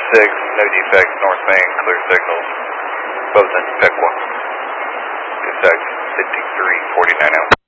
no defects, north main, clear signals. Bosun, Pequot. Contact 5349 out.